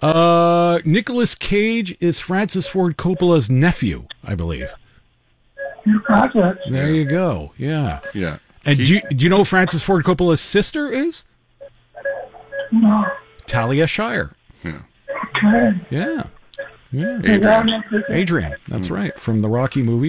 Nicolas Cage is Francis Ford Coppola's nephew, I believe. You got it. There you go. Yeah. Yeah. And do you know who Francis Ford Coppola's sister is? No. Talia Shire. Yeah. Okay. Yeah. Yeah. Adrian. Adrian. That's right. From the Rocky movie.